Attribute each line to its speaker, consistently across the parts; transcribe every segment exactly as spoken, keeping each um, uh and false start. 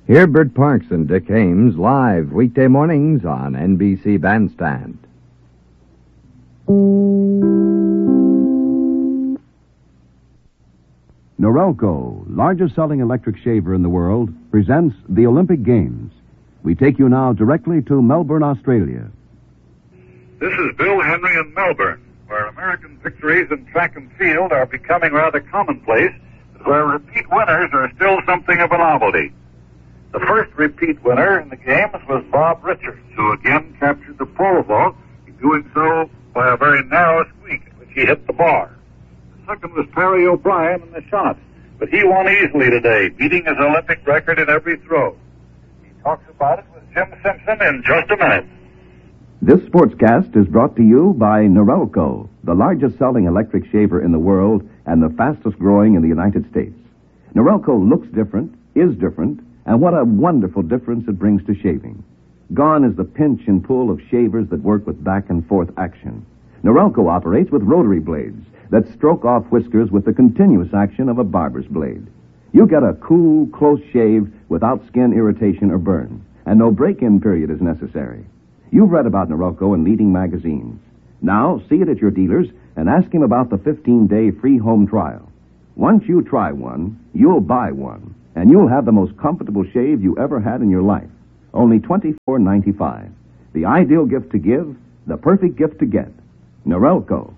Speaker 1: Hear Bert Parks and Dick Ames live weekday mornings on N B C Bandstand.
Speaker 2: Norelco, largest selling electric shaver in the world, presents the Olympic Games. We take you now directly to Melbourne, Australia.
Speaker 3: This is Bill Henry in Melbourne, where American victories in track and field are becoming rather commonplace, but where repeat winners are still something of a novelty. The first repeat winner in the games was Bob Richards, who again captured the pole vault, doing so by a very narrow squeak in which he hit the bar. The second was Perry O'Brien in the shot, but he won easily today, beating his Olympic record in every throw. He talks about it with Jim Simpson in just a minute.
Speaker 2: This sportscast is brought to you by Norelco, the largest selling electric shaver in the world and the fastest growing in the United States. Norelco looks different, is different, and what a wonderful difference it brings to shaving. Gone is the pinch and pull of shavers that work with back and forth action. Norelco operates with rotary blades that stroke off whiskers with the continuous action of a barber's blade. You get a cool, close shave without skin irritation or burn, and no break-in period is necessary. You've read about Norelco in leading magazines. Now, see it at your dealers and ask him about the fifteen-day free home trial. Once you try one, you'll buy one, and you'll have the most comfortable shave you ever had in your life. Only twenty-four ninety-five. The ideal gift to give, the perfect gift to get. Norelco.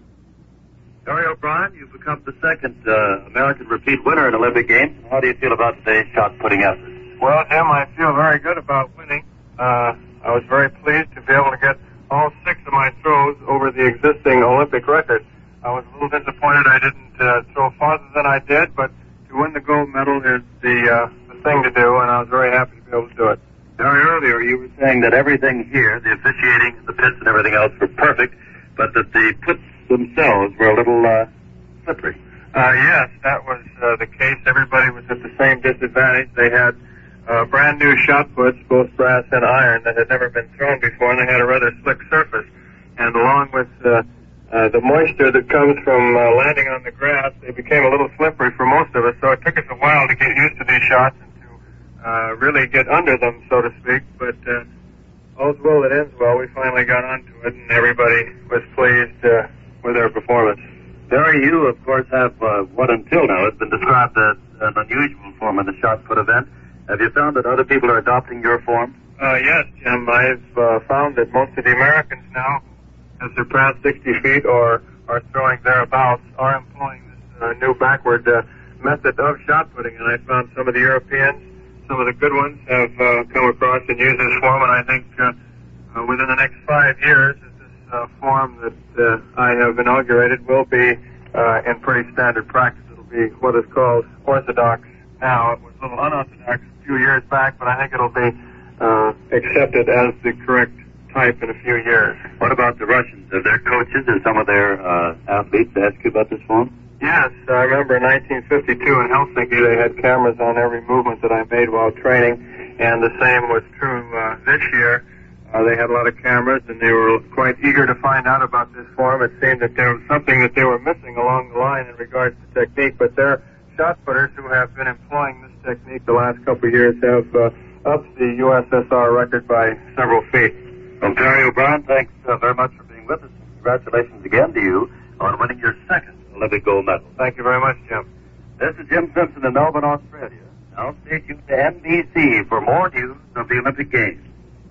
Speaker 4: Perry O'Brien, you've become the second uh, American repeat winner in Olympic Games. How do you feel about today's shot-putting effort?
Speaker 5: Well, Jim, I feel very good about winning. Uh, I was very pleased to be able to get all six of my throws over the existing Olympic record. I was a little disappointed I didn't uh, throw farther than I did, but to win the gold medal is the, uh, the thing to do, and I was very happy to be able to do it.
Speaker 4: Very earlier, you were saying that everything here, the officiating, the pits, and everything else were perfect, but that the pits themselves were a little uh, slippery.
Speaker 5: Uh, yes, that was uh, the case. Everybody was at the same disadvantage. They had uh, brand new shot puts, both brass and iron, that had never been thrown before, and they had a rather slick surface. And along with uh, uh, the moisture that comes from uh, landing on the grass, they became a little slippery for most of us, so it took us a while to get used to these shots and to uh, really get under them, so to speak. But uh, all's well that ends well. We finally got onto it, and everybody was pleased uh, with their performance.
Speaker 4: Barry, you, of course, have uh, what until now has been described as an unusual form of the shot put event. Have you found that other people are adopting your form?
Speaker 5: Uh, yes, Jim. I've uh, found that most of the Americans now have surpassed sixty feet or are throwing thereabouts are employing this uh, new backward uh, method of shot putting. And I found some of the Europeans, some of the good ones, have uh, come across and used this form. And I think uh, uh, within the next five years, this uh, form that uh, I have inaugurated will be uh, in pretty standard practice. It'll be what is called orthodox now. It was a little unorthodox a few years back, but I think it'll be uh, accepted as the correct type in a few years.
Speaker 4: What about the Russians? Have their coaches and some of their uh, athletes asked you about this form?
Speaker 5: Yes, I remember in nineteen fifty-two in Helsinki they had cameras on every movement that I made while training, and the same was true uh, this year. Uh, they had a lot of cameras, and they were quite eager to find out about this form. It seemed that there was something that they were missing along the line in regards to technique, but their shot putters who have been employing this technique the last couple of years have uh, upped the U S S R record by several feet.
Speaker 4: Well, Perry O'Brien, thanks uh, very much for being with us. Congratulations again to you on winning your second Olympic gold medal.
Speaker 5: Thank you very much, Jim.
Speaker 4: This is Jim Simpson in Melbourne, Australia. Now stay tuned to N B C for more news of the Olympic Games.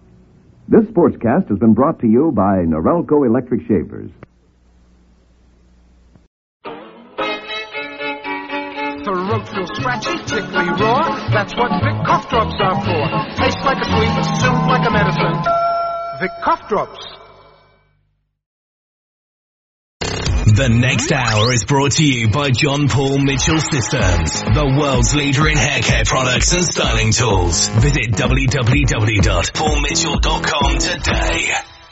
Speaker 2: This sportscast has been brought to you by Norelco Electric Shavers.
Speaker 6: Throat feels scratchy, tickly raw. That's what Vic cough drops are for. Tastes like a sweet, soothe like a medicine. Vic cough drops.
Speaker 7: The next hour is brought to you by John Paul Mitchell Systems, the world's leader in hair care products and styling tools. Visit w w w dot paul mitchell dot com today.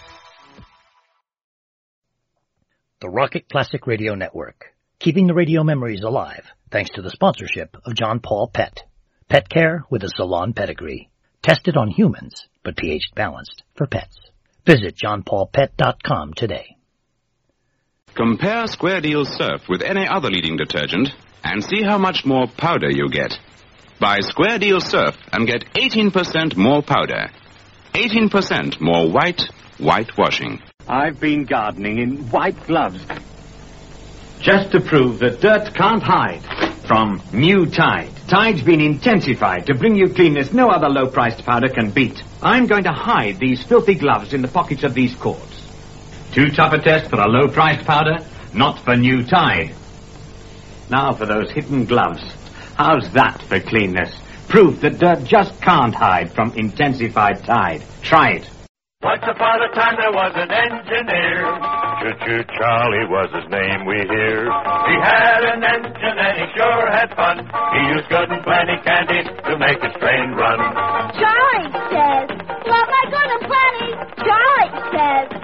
Speaker 8: The Rocket Classic Radio Network, keeping the radio memories alive thanks to the sponsorship of John Paul Pet. Pet care with a salon pedigree. Tested on humans, but pH balanced for pets. Visit john paul pet dot com today.
Speaker 9: Compare Square Deal Surf with any other leading detergent and see how much more powder you get. Buy Square Deal Surf and get eighteen percent more powder. eighteen percent more white, whitewashing.
Speaker 10: I've been gardening in white gloves just to prove that dirt can't hide from new Tide. Tide's been intensified to bring you cleanness no other low-priced powder can beat. I'm going to hide these filthy gloves in the pockets of these cords. Too tough a test for a low-priced powder? Not for new Tide. Now for those hidden gloves. How's that for cleanness? Proof that dirt just can't hide from intensified Tide. Try it.
Speaker 11: Once upon a time there was an engineer. Choo-choo Charlie was his name, we hear. He had an engine and he sure had fun. He used good and plenty candy to make his train run.